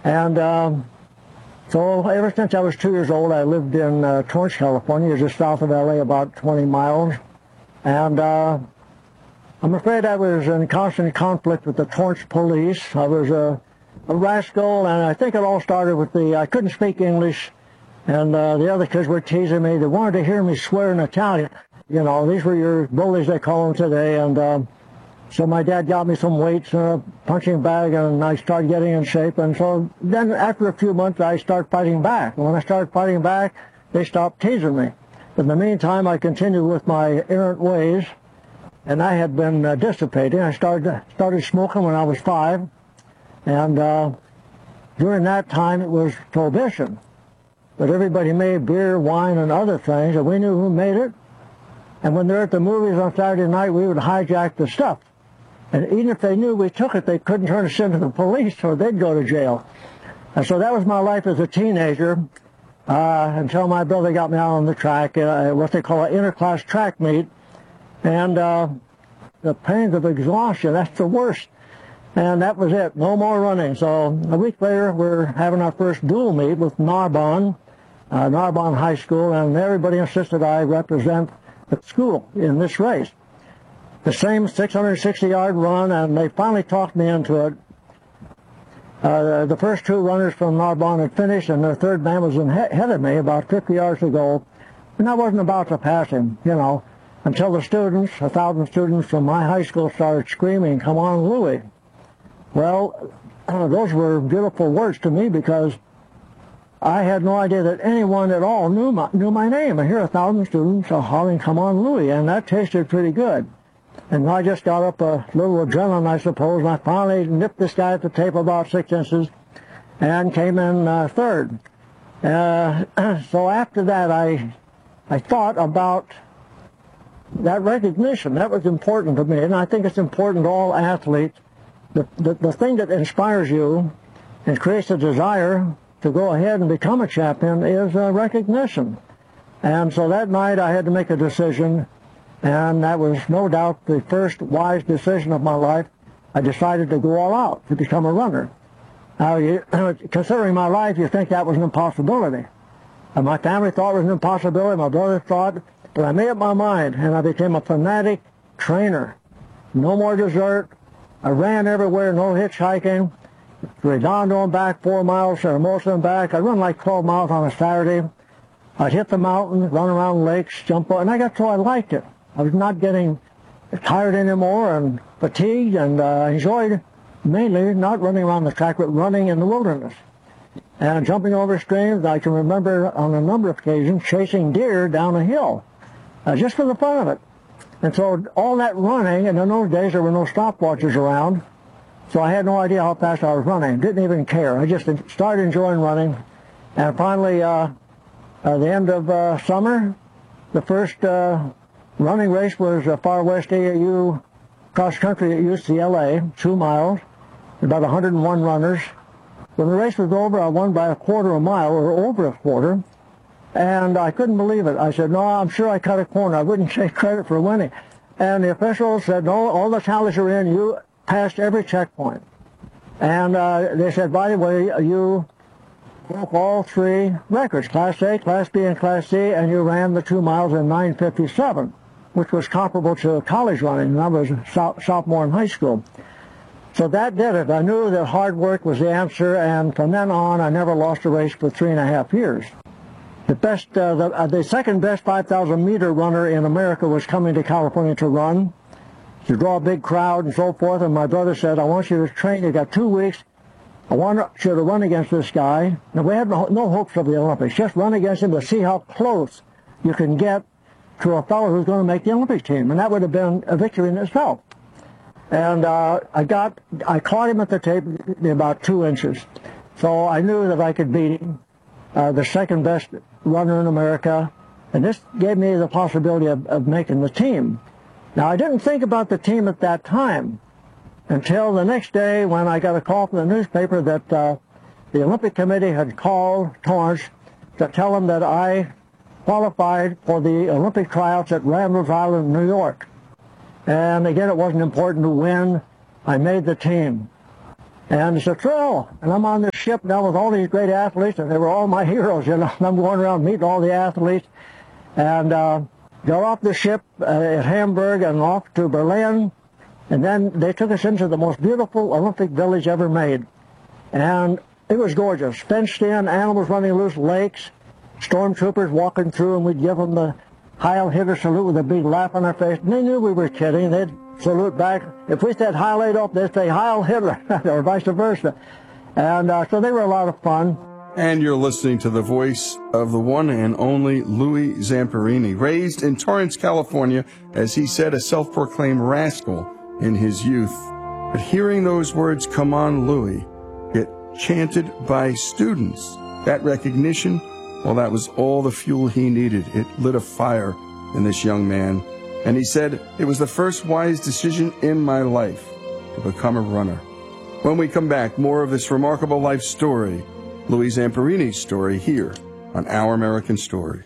And so ever since I was 2 years old, I lived in Torrance, California, just south of LA, about 20 miles. And I'm afraid I was in constant conflict with the Torrance police. I was a rascal, and I think it all started with I couldn't speak English, and the other kids were teasing me. They wanted to hear me swear in Italian. You know, these were your bullies, they call them today, and so my dad got me some weights and a punching bag, and I started getting in shape. And so then after a few months, I started fighting back. And when I started fighting back, they stopped teasing me. In the meantime, I continued with my errant ways, and I had been dissipating. I started smoking when I was 5, and during that time, it was Prohibition. But everybody made beer, wine, and other things, and we knew who made it. And when they're at the movies on Saturday night, we would hijack the stuff. And even if they knew we took it, they couldn't turn us into the police, so they'd go to jail. And so that was my life as a teenager until my brother got me out on the track, what they call an interclass track meet. And the pains of exhaustion, that's the worst. And that was it, no more running. So a week later, we're having our first dual meet with Narbonne High School, and everybody insisted I represent the school in this race. The same 660-yard run, and they finally talked me into it. The first 2 runners from Narbonne had finished, and the third man was ahead of me, about 50 yards to go. And I wasn't about to pass him, you know, until the students, 1,000 students from my high school, started screaming, "Come on, Louie." Well, those were beautiful words to me, because I had no idea that anyone at all knew my name. And here 1,000 students are hollering, "Come on, Louie," and that tasted pretty good. And I just got up a little adrenaline, I suppose, and I finally nipped this guy at the tape about 6 inches and came in third. So after that, I thought about that recognition. That was important to me, and I think it's important to all athletes. The thing that inspires you and creates a desire to go ahead and become a champion is recognition. And so that night I had to make a decision, and that was no doubt the first wise decision of my life. I decided to go all out to become a runner. Now, considering my life, you think that was an impossibility. And my family thought it was an impossibility, my brother thought, but I made up my mind, and I became a fanatic trainer. No more dessert. I ran everywhere, no hitchhiking. Redondo and back 4 miles, Hermosa and back. I run like 12 miles on a Saturday. I'd hit the mountains, run around lakes, jump on, and I got so I liked it. I was not getting tired anymore and fatigued, and I enjoyed mainly not running around the track, but running in the wilderness. And jumping over streams, I can remember on a number of occasions chasing deer down a hill, just for the fun of it. And so all that running, and in those days there were no stopwatches around, so I had no idea how fast I was running. Didn't even care. I just started enjoying running. And finally, at the end of summer, the first running race was Far West AAU cross country at UCLA, 2 miles, about 101 runners. When the race was over, I won by a quarter a mile, or over a quarter, and I couldn't believe it. I said, "No, I'm sure I cut a corner. I wouldn't take credit for winning." And the officials said, "No, all the tallies are in. You passed every checkpoint." And they said, "By the way, you broke all 3 records, Class A, Class B, and Class C, and you ran the 2 miles in 9:57, which was comparable to college running." And I was a sophomore in high school. So that did it. I knew that hard work was the answer, and from then on, I never lost a race for 3.5 years. The second best 5,000-meter runner in America was coming to California to run, to draw a big crowd and so forth, and my brother said, "I want you to train. You've got 2 weeks. I want you to run against this guy." Now, we had no hopes of the Olympics. Just run against him to see how close you can get to a fellow who's going to make the Olympic team, and that would have been a victory in itself. And I caught him at the tape about 2 inches. So I knew that I could beat him, the second best runner in America, and this gave me the possibility of making the team. Now, I didn't think about the team at that time until the next day when I got a call from the newspaper that the Olympic Committee had called Torrance to tell them that I qualified for the Olympic tryouts at Randall's Island, New York. And again, it wasn't important to win. I made the team. And it's a thrill. And I'm on this ship now with all these great athletes, and they were all my heroes, you know. I'm going around meeting all the athletes, and got off the ship at Hamburg and off to Berlin, and then they took us into the most beautiful Olympic village ever made. And it was gorgeous. Fenced in, animals running loose, lakes, stormtroopers walking through, and we'd give them the Heil Hitler salute with a big laugh on our face. And they knew we were kidding. They'd salute back. If we said Heil Adolf, they'd say Heil Hitler, or vice versa. And so they were a lot of fun. And you're listening to the voice of the one and only Louis Zamperini, raised in Torrance, California, as he said, a self-proclaimed rascal in his youth. But hearing those words, "Come on, Louis," get chanted by students, that recognition, well, that was all the fuel he needed. It lit a fire in this young man. And he said, "It was the first wise decision in my life to become a runner." When we come back, more of this remarkable life story, Louis Zamperini's story, here on Our American Stories.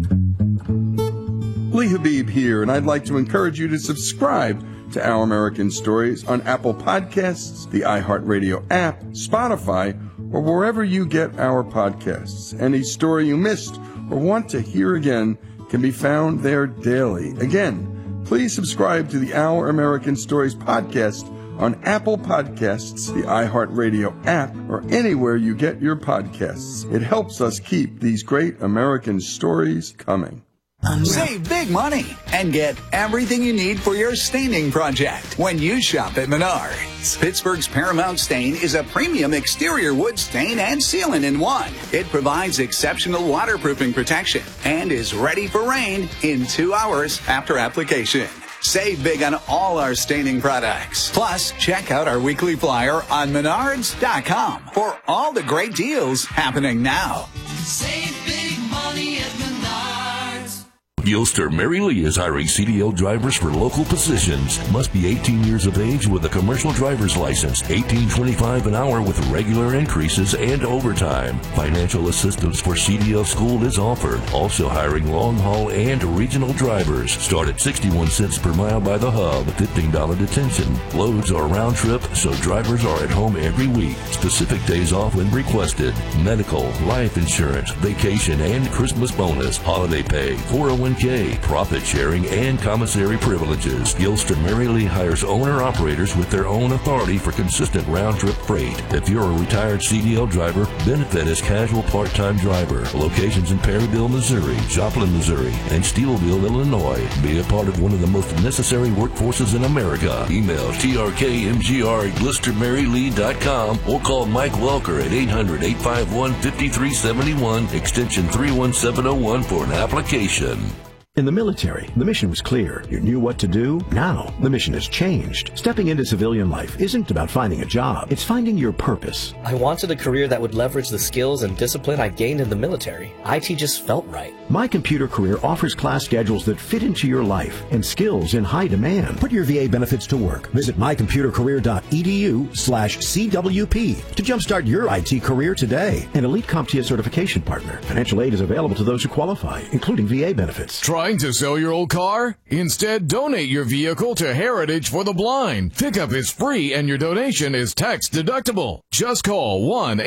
Lee Habib here, and I'd like to encourage you to subscribe to Our American Stories on Apple Podcasts, the iHeartRadio app, Spotify, or wherever you get our podcasts. Any story you missed or want to hear again can be found there daily. Again, please subscribe to the Our American Stories podcast on Apple Podcasts, the iHeartRadio app, or anywhere you get your podcasts. It helps us keep these great American stories coming. Save big money and get everything you need for your staining project when you shop at Menards. Pittsburgh's Paramount Stain is a premium exterior wood stain and sealant in one. It provides exceptional waterproofing protection and is ready for rain in 2 hours after application. Save big on all our staining products. Plus, check out our weekly flyer on Menards.com for all the great deals happening now. Save big money at Menards. Gilster Mary Lee is hiring CDL drivers for local positions. Must be 18 years of age with a commercial driver's license. $18.25 an hour with regular increases and overtime. Financial assistance for CDL school is offered. Also hiring long haul and regional drivers. Start at 61 cents per mile by the hub. $15 detention. Loads are round trip, so drivers are at home every week. Specific days off when requested. Medical, life insurance, vacation, and Christmas bonus. Holiday pay, 401k, profit sharing, and commissary privileges. Gilster Mary Lee hires owner-operators with their own authority for consistent round-trip freight. If you're a retired CDL driver, benefit as casual part-time driver. Locations in Perryville, Missouri, Joplin, Missouri, and Steelville, Illinois. Be a part of one of the most necessary workforces in America. Email trkmgr@GilsterMaryLee.com or call Mike Welker at 800-851-5371, extension 31701 for an application. In the military, the mission was clear. You knew what to do. Now, the mission has changed. Stepping into civilian life isn't about finding a job. It's finding your purpose. I wanted a career that would leverage the skills and discipline I gained in the military. IT just felt right. My Computer Career offers class schedules that fit into your life and skills in high demand. Put your VA benefits to work. Visit mycomputercareer.edu/CWP to jumpstart your IT career today. An elite CompTIA certification partner. Financial aid is available to those who qualify, including VA benefits. Trying to sell your old car? Instead, donate your vehicle to Heritage for the Blind. Pickup is free and your donation is tax deductible. Just call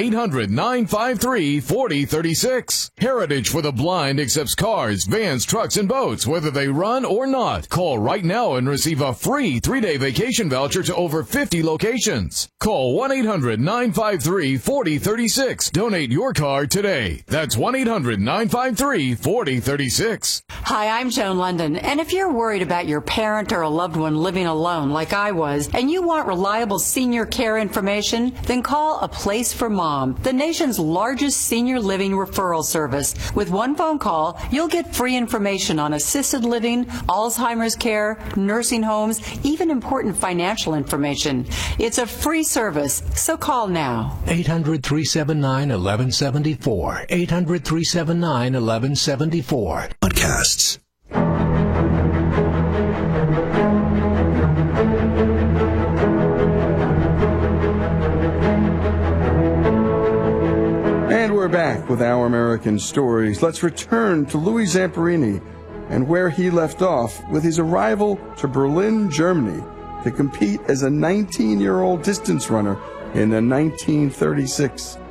1-800-953-4036. Heritage for the Blind accepts cars, vans, trucks, and boats, whether they run or not. Call right now and receive a free 3-day vacation voucher to over 50 locations. Call 1-800-953-4036. Donate your car today. That's 1-800-953-4036. Hi, I'm Joan London, and if you're worried about your parent or a loved one living alone like I was, and you want reliable senior care information, then call A Place for Mom, the nation's largest senior living referral service. With one phone call, you'll get free information on assisted living, Alzheimer's care, nursing homes, even important financial information. It's a free service, so call now. 800-379-1174. 800-379-1174. Podcasts. And we're back with Our American Stories. Let's return to Louis Zamperini and where he left off with his arrival to Berlin, Germany, to compete as a 19-year-old distance runner in the 1936